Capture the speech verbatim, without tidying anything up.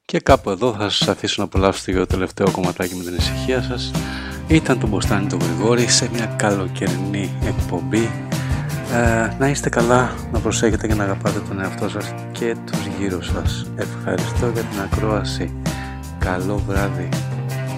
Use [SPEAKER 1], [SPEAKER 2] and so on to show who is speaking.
[SPEAKER 1] Και κάπου εδώ θα σας αφήσω να απολαύσετε για το τελευταίο κομματάκι με την ησυχία σας. Ήταν το Μποστάνι το Γρηγόρη σε μια καλοκαιρινή εκπομπή. Ε, να είστε καλά, να προσέχετε και να αγαπάτε τον εαυτό σας και τους γύρω σας. Ευχαριστώ για την ακρόαση. Καλό βράδυ.